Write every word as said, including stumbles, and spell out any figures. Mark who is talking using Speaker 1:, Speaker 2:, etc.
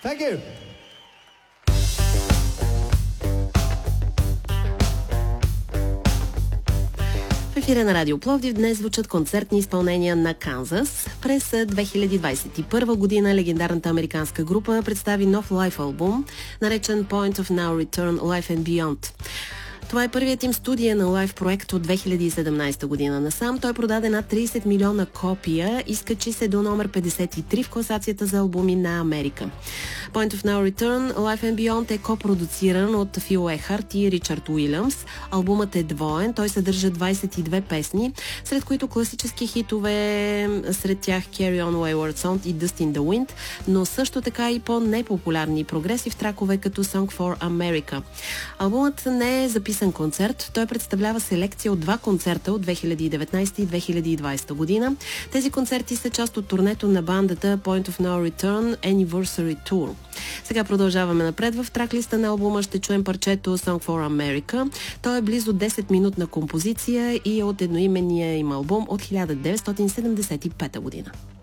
Speaker 1: Thank you.
Speaker 2: В ефира на Радио Пловдив днес звучат концертни изпълнения на Канзас. През две хиляди двадесет и първа година легендарната американска група представи нов лайф албум, наречен Point of No Return Life and Beyond. Това е първият им студия на лайв проект от две хиляди и седемнадесета година насам. Той продаде над тридесет милиона копия и скачи се до номер петдесет и три в класацията за албуми на Америка. Point of No Return Life and Beyond е копродуциран от Фил Ехарт и Ричард Уилямс. Албумът е двоен, той съдържа двадесет и две песни, сред които класически хитове, сред тях Carry On Wayward Son и Dust in the Wind, но също така и по-непопулярни прогресив тракове като Song for America. Албумът не е записан концерт, той представлява селекция от два концерта от две хиляди и деветнадесета и две хиляди и двадесета година. Тези концерти са част от турнето на бандата Point of No Return Anniversary Tour. Сега продължаваме напред. В траклиста на албума ще чуем парчето Song for America. Той е близо десет минутна композиция и е от едноименния им албум от хиляда деветстотин седемдесет и пета година.